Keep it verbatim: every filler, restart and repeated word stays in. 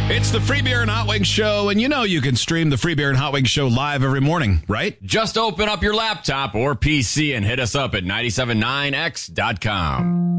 It's the Free Beer and Hot Wings Show, and you know you can stream the Free Beer and Hot Wings Show live every morning, right? Just open up your laptop or P C and hit us up at nine seven nine x dot com.